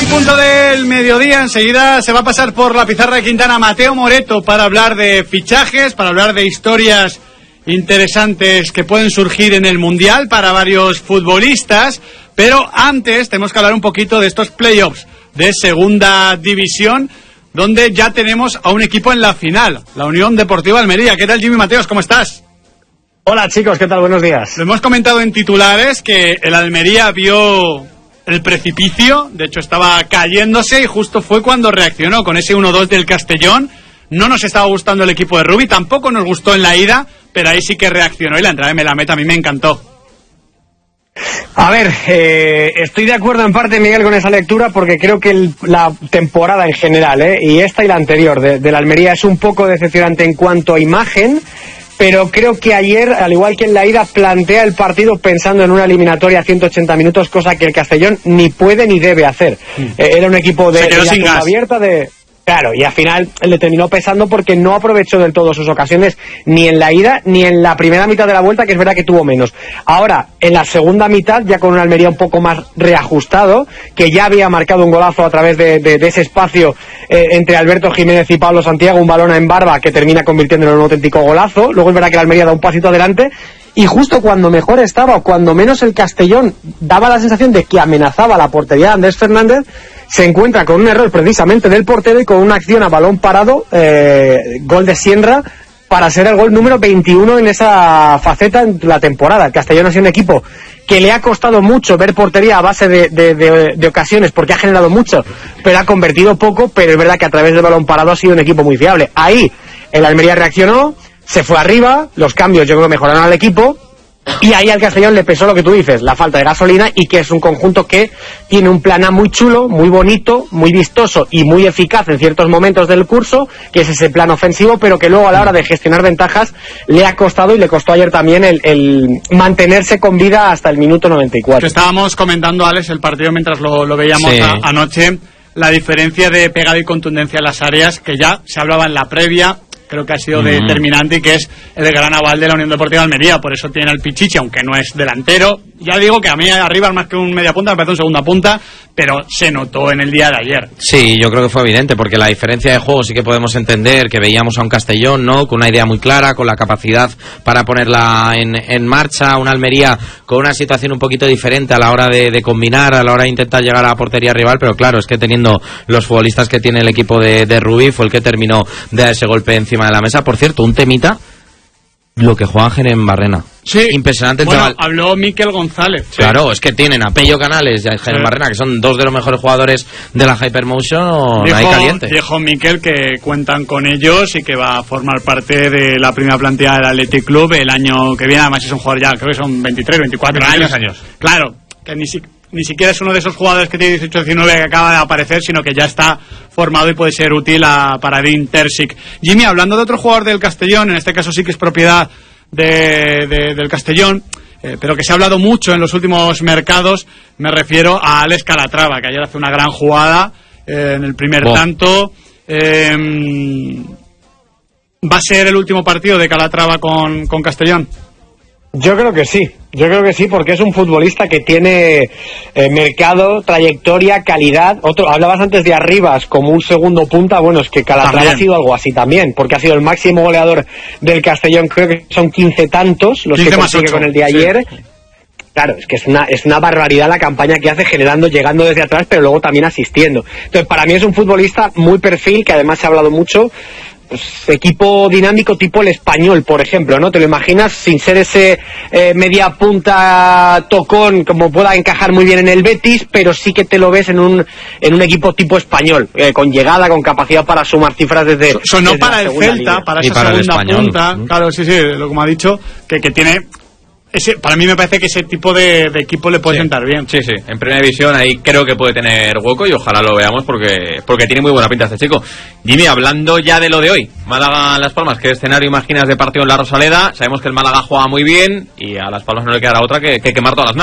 En punto del mediodía, enseguida se va a pasar por la pizarra de Quintana Mateo Moreto para hablar de fichajes, para hablar de historias interesantes que pueden surgir en el Mundial para varios futbolistas, pero antes tenemos que hablar un poquito de estos playoffs de segunda división, donde ya tenemos a un equipo en la final, la Unión Deportiva Almería. ¿Qué tal, Jimmy Mateos? ¿Cómo estás? Hola chicos, ¿qué tal? Buenos días. Lo hemos comentado en titulares que el Almería vio el precipicio, de hecho estaba cayéndose y justo fue cuando reaccionó con ese 1-2 del Castellón. No nos estaba gustando el equipo de Rubi, tampoco nos gustó en la ida, pero ahí sí que reaccionó y la entrada de Melamed a mí me encantó. A ver, estoy de acuerdo en parte, Miguel, con esa lectura, porque creo que la temporada en general, y esta y la anterior de la Almería es un poco decepcionante en cuanto a imagen, pero creo que ayer, al igual que en la ida, plantea el partido pensando en una eliminatoria a 180 minutos, cosa que el Castellón ni puede ni debe hacer. Era un equipo de abierta, Claro, y al final le terminó pesando porque no aprovechó del todo sus ocasiones ni en la ida ni en la primera mitad de la vuelta, que es verdad que tuvo menos. Ahora, en la segunda mitad, ya con un Almería un poco más reajustado, que ya había marcado un golazo a través de ese espacio entre Alberto Jiménez y Pablo Santiago, un balón en barba que termina convirtiéndolo en un auténtico golazo. Luego es verdad que el Almería da un pasito adelante. Y justo cuando mejor estaba, cuando menos el Castellón daba la sensación de que amenazaba la portería de Andrés Fernández, se encuentra con un error precisamente del portero y con una acción a balón parado, gol de Sienra, para ser el gol número 21 en esa faceta en la temporada. El Castellón ha sido un equipo que le ha costado mucho ver portería a base de ocasiones, porque ha generado mucho, pero ha convertido poco, pero es verdad que a través del balón parado ha sido un equipo muy fiable. Ahí el Almería reaccionó, se fue arriba, los cambios yo creo mejoraron al equipo, y ahí al Castellón le pesó lo que tú dices, la falta de gasolina, y que es un conjunto que tiene un plan A muy chulo, muy bonito, muy vistoso y muy eficaz en ciertos momentos del curso, que es ese plan ofensivo, pero que luego a la hora de gestionar ventajas le ha costado, y le costó ayer también el mantenerse con vida hasta el minuto 94. Que estábamos comentando, Alex, el partido mientras lo veíamos anoche, la diferencia de pegada y contundencia en las áreas, que ya se hablaba en la previa. Creo que ha sido determinante, y que es el gran aval de la Unión Deportiva Almería. Por eso tiene al Pichichi, aunque no es delantero. Ya digo que a mí arriba, más que un media punta, me parece un segunda punta, pero se notó en el día de ayer. Sí, yo creo que fue evidente, porque la diferencia de juego sí que podemos entender, que veíamos a un Castellón, ¿no?, con una idea muy clara, con la capacidad para ponerla en marcha, una Almería con una situación un poquito diferente a la hora de combinar, a la hora de intentar llegar a la portería rival, pero claro, es que teniendo los futbolistas que tiene el equipo de Rubi, fue el que terminó de dar ese golpe encima de la mesa. Por cierto, un temita, lo que juega en Barrena. Sí. Impresionante el bueno, chaval. Habló Miquel González. Sí. Claro, es que tienen a Pello Canales y a Genen Barrena, que son dos de los mejores jugadores de la Hypermotion, ahí caliente. Dijo Miquel que cuentan con ellos y que va a formar parte de la primera plantilla del Athletic Club el año que viene. Además es un jugador ya, creo que son 23, 24 años. Claro, que ni siquiera es uno de esos jugadores que tiene 18, 19 que acaba de aparecer, sino que ya está formado y puede ser útil para Dean Terzic. Jimmy, hablando de otro jugador del Castellón, en este caso sí que es propiedad del Castellón, pero que se ha hablado mucho en los últimos mercados, me refiero a Alex Calatrava, que ayer hace una gran jugada en el primer tanto. ¿Va a ser el último partido de Calatrava con Castellón? Yo creo que sí, porque es un futbolista que tiene mercado, trayectoria, calidad. Hablabas antes de Arribas como un segundo punta. Bueno, es que Calatrava ha sido algo así también, porque ha sido el máximo goleador del Castellón. Creo que son 15 tantos los 15 que consigue con el de ayer. Sí. Claro, es que es una barbaridad la campaña que hace, generando, llegando desde atrás, pero luego también asistiendo. Entonces, para mí es un futbolista muy perfil, que además se ha hablado mucho. Pues, equipo dinámico tipo el Español, por ejemplo, ¿no? Te lo imaginas sin ser ese media punta tocón, como pueda encajar muy bien en el Betis, pero sí que te lo ves en un equipo tipo Español, con llegada, con capacidad para sumar cifras desde sonó desde para el Celta, línea. Para esa para segunda punta. Claro, sí, lo como ha dicho, que tiene... para mí me parece que ese tipo de equipo le puede sentar bien. Sí, en primera división ahí creo que puede tener hueco y ojalá lo veamos porque tiene muy buena pinta este chico. Jimmy, hablando ya de lo de hoy, Málaga-Las Palmas, ¿qué escenario imaginas de partido en la Rosaleda? Sabemos que el Málaga juega muy bien y a Las Palmas no le quedará otra que quemar todas las naves.